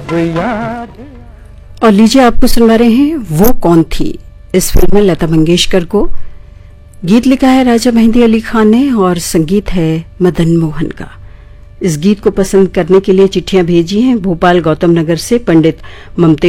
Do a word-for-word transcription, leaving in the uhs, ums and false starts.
और लीजिए आपको सुनवा रहे हैं वो कौन थी। इस फिल्म में लता मंगेशकर को गीत लिखा है राजा मेहंदी अली खान ने और संगीत है मदन मोहन का। इस गीत को पसंद करने के लिए चिट्ठियां भेजी हैं भोपाल गौतम नगर से पंडित ममते